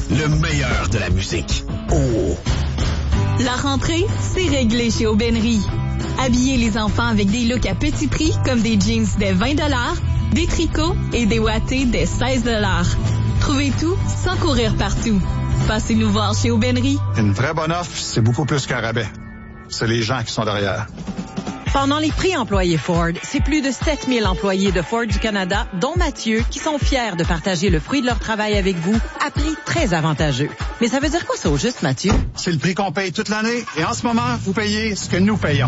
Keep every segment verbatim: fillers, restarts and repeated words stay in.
le meilleur de la musique. Oh! La rentrée, c'est réglé chez Aubainerie. Habillez les enfants avec des looks à petit prix comme des jeans dès vingt dollars, des tricots et des wattés dès seize dollars. Trouvez tout sans courir partout. Passez nous voir chez Aubainerie. Une vraie bonne offre, c'est beaucoup plus qu'un rabais. C'est les gens qui sont derrière. Pendant les prix employés Ford, c'est plus de sept mille employés de Ford du Canada, dont Mathieu, qui sont fiers de partager le fruit de leur travail avec vous à prix très avantageux. Mais ça veut dire quoi ça au juste, Mathieu? C'est le prix qu'on paye toute l'année et en ce moment, vous payez ce que nous payons.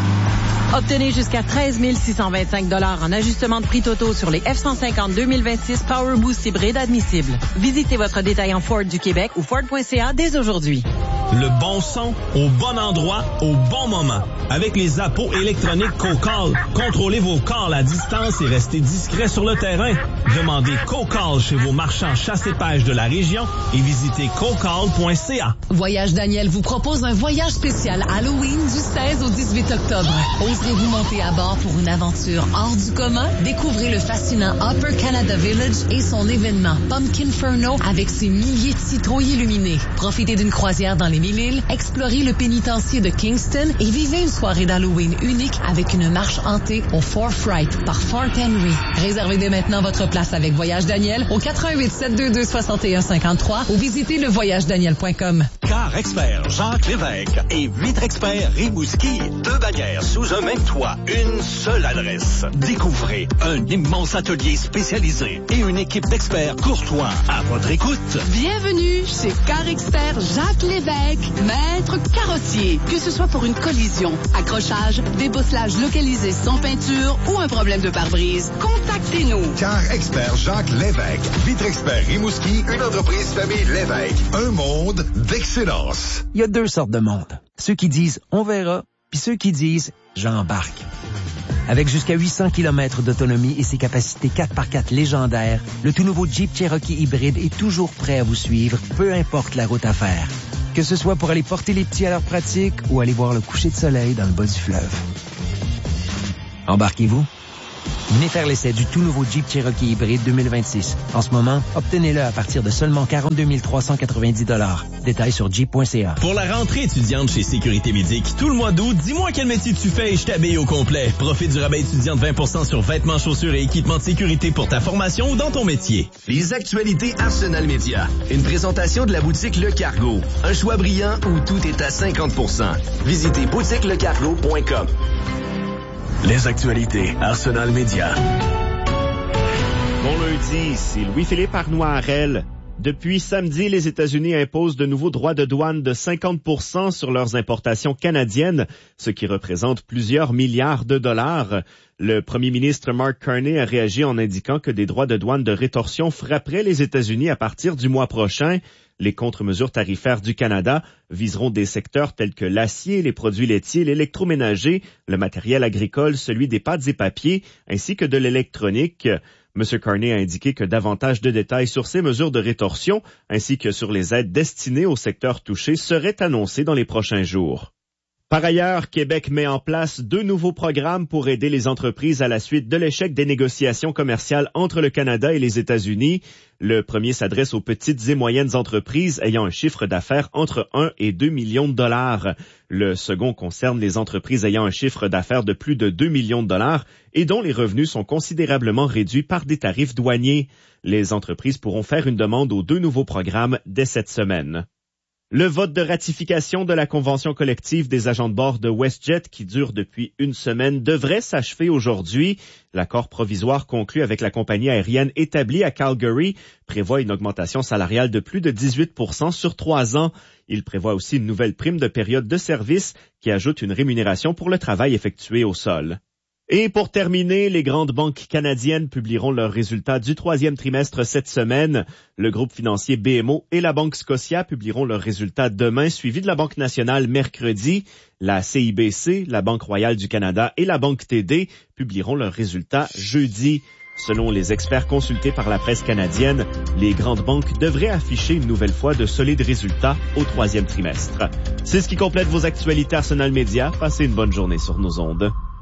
Obtenez jusqu'à treize mille six cent vingt-cinq dollars en ajustement de prix totaux sur les F cent cinquante deux mille vingt-six Power Boost hybride admissibles. Visitez votre détaillant Ford du Québec ou Ford point C A dès aujourd'hui. Le bon son, au bon endroit, au bon moment. Avec les appos électroniques CoCall, contrôlez vos calls à distance et restez discret sur le terrain. Demandez CoCall chez vos marchands chasse et pêche de la région et visitez cocall point C A. Voyage Daniel vous propose un voyage spécial Halloween du seize au dix-huit octobre. Oserez-vous monter à bord pour une aventure hors du commun? Découvrez le fascinant Upper Canada Village et son événement Pumpkinferno avec ses milliers de citrouilles illuminées. Profitez d'une croisière dans les Mille-Îles, explorez le pénitencier de Kingston et vivez une soirée d'Halloween unique avec une marche hantée au Fort Fright par Fort Henry. Réservez dès maintenant votre place avec Voyage Daniel au quatre un huit sept deux deux soix un cinq trois ou visitez le voyage daniel point com. Car Expert Jacques Lévesque et Vitre Expert Rimouski, deux bannières sous un même toit, une seule adresse. Découvrez un immense atelier spécialisé et une équipe d'experts courtois à votre écoute. Bienvenue chez Car Expert Jacques Lévesque, maître carrossier. Que ce soit pour une collision, accrochage, débosselage localisé sans peinture ou un problème de pare-brise, contactez-nous. Car Expert Jacques Lévesque, Vitre Expert Rimouski, une entreprise famille Lévesque. Un monde d'excellence. Il y a deux sortes de monde. Ceux qui disent « on verra », puis ceux qui disent « j'embarque ». Avec jusqu'à huit cents kilomètres d'autonomie et ses capacités quatre par quatre légendaires, le tout nouveau Jeep Cherokee hybride est toujours prêt à vous suivre, peu importe la route à faire. Que ce soit pour aller porter les petits à leur pratique ou aller voir le coucher de soleil dans le bas du fleuve. Embarquez-vous? Venez faire l'essai du tout nouveau Jeep Cherokee hybride deux mille vingt-six. En ce moment, obtenez-le à partir de seulement quarante-deux mille trois cent quatre-vingt-dix dollars. Détails sur jeep point c a. Pour la rentrée étudiante chez Sécurité Médic, tout le mois d'août, dis-moi quel métier tu fais et je t'habille au complet. Profite du rabais étudiant de vingt pour cent sur vêtements, chaussures et équipements de sécurité pour ta formation ou dans ton métier. Les actualités Arsenal Média. Une présentation de la boutique Le Cargo. Un choix brillant où tout est à cinquante pour cent. Visitez boutique le cargo point com. Les actualités Arsenal Média. Bon lundi, ici Louis-Philippe Arnois-Harel. Depuis samedi, les États-Unis imposent de nouveaux droits de douane de cinquante pour cent sur leurs importations canadiennes, ce qui représente plusieurs milliards de dollars. Le premier ministre Mark Carney a réagi en indiquant que des droits de douane de rétorsion frapperaient les États-Unis à partir du mois prochain. Les contre-mesures tarifaires du Canada viseront des secteurs tels que l'acier, les produits laitiers, l'électroménager, le matériel agricole, celui des pâtes et papiers, ainsi que de l'électronique. M. Carney a indiqué que davantage de détails sur ces mesures de rétorsion, ainsi que sur les aides destinées aux secteurs touchés, seraient annoncés dans les prochains jours. Par ailleurs, Québec met en place deux nouveaux programmes pour aider les entreprises à la suite de l'échec des négociations commerciales entre le Canada et les États-Unis. Le premier s'adresse aux petites et moyennes entreprises ayant un chiffre d'affaires entre un et deux millions de dollars. Le second concerne les entreprises ayant un chiffre d'affaires de plus de deux millions de dollars et dont les revenus sont considérablement réduits par des tarifs douaniers. Les entreprises pourront faire une demande aux deux nouveaux programmes dès cette semaine. Le vote de ratification de la convention collective des agents de bord de WestJet, qui dure depuis une semaine, devrait s'achever aujourd'hui. L'accord provisoire conclu avec la compagnie aérienne établie à Calgary prévoit une augmentation salariale de plus de dix-huit pour cent sur trois ans. Il prévoit aussi une nouvelle prime de période de service qui ajoute une rémunération pour le travail effectué au sol. Et pour terminer, les grandes banques canadiennes publieront leurs résultats du troisième trimestre cette semaine. Le groupe financier B M O et la Banque Scotia publieront leurs résultats demain, suivis de la Banque nationale mercredi. La C I B C, la Banque royale du Canada et la Banque T D publieront leurs résultats jeudi. Selon les experts consultés par la presse canadienne, les grandes banques devraient afficher une nouvelle fois de solides résultats au troisième trimestre. C'est ce qui complète vos actualités Arsenal Média. Passez une bonne journée sur nos ondes.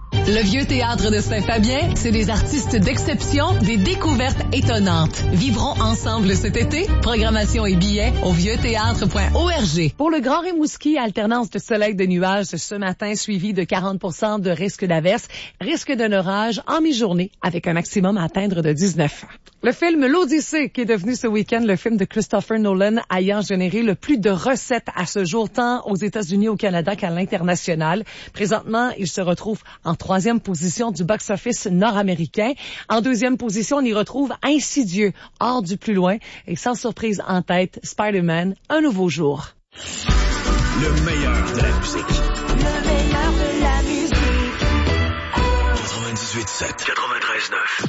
Le Vieux Théâtre de Saint-Fabien, c'est des artistes d'exception, des découvertes étonnantes. Vivrons ensemble cet été. Programmation et billets au vieux théâtre point org. Pour le Grand Rimouski, alternance de soleil de nuages ce matin, suivi de quarante pour cent de risque d'averse, risque d'un orage en mi-journée, avec un maximum à atteindre de dix-neuf. Le film L'Odyssée, qui est devenu ce week-end le film de Christopher Nolan ayant généré le plus de recettes à ce jour, tant aux États-Unis, au Canada qu'à l'international. Présentement, il se retrouve en troisième position du box-office nord-américain. En deuxième position, on y retrouve Insidieux, hors du plus loin. Et sans surprise en tête, Spider-Man, Un nouveau jour. Le meilleur de la musique. Le meilleur de la musique. quatre-vingt-dix-huit sept, quatre-vingt-treize neuf.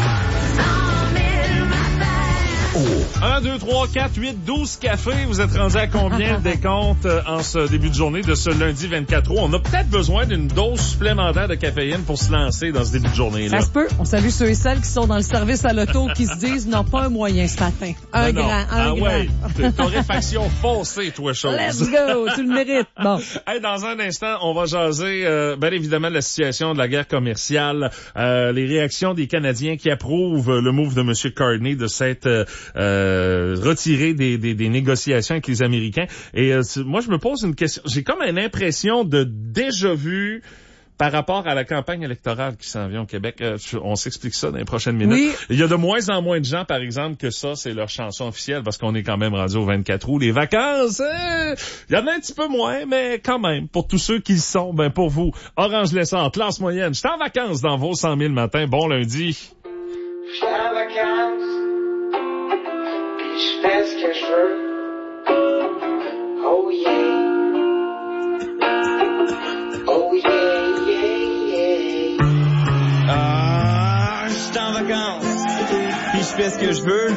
un, deux, trois, quatre, huit, douze cafés. Vous êtes rendus à combien de décompte en ce début de journée de ce lundi vingt-quatre août? On a peut-être besoin d'une dose supplémentaire de caféine pour se lancer dans ce début de journée-là. Ça se peut. On salue ceux et celles qui sont dans le service à l'auto qui se disent non, pas un moyen ce matin. Un non, grand, non. un ah grand. Ouais, torréfaction foncée, toi, chose. Let's go, tu le mérites. Bon. Hey, dans un instant, on va jaser, euh, bien évidemment, de la situation de la guerre commerciale, euh, les réactions des Canadiens qui approuvent le move de M. Carney de s'être euh, euh, retiré des, des, des négociations avec les Américains. Et euh, moi, je me pose une question. J'ai comme une impression de déjà vu par rapport à la campagne électorale qui s'en vient au Québec. Euh, on s'explique ça dans les prochaines minutes. Oui. Il y a de moins en moins de gens, par exemple, que ça, c'est leur chanson officielle, parce qu'on est quand même rendu au vingt-quatre août. Les vacances, hein, il y en a un petit peu moins, mais quand même, pour tous ceux qui le sont, ben pour vous, Orange Lessard, classe moyenne. J'étais en vacances dans vos cent mille matin. Bon lundi. J'étais en vacances, puis je fais ce que je veux. Oh yeah. Oh yeah, yeah, yeah. Ah, j'étais en vacances, puis je fais ce que je veux.